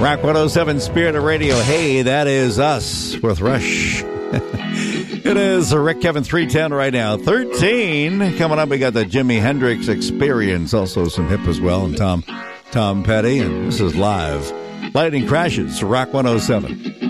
Rock 107 Spirit of Radio. Hey, that is us with Rush. It is Rick Kevin 310 right now. 13. Coming up, we got the Jimi Hendrix Experience. Also some hip as well. And Tom Petty. And this is live. Lightning Crashes, Rock 107.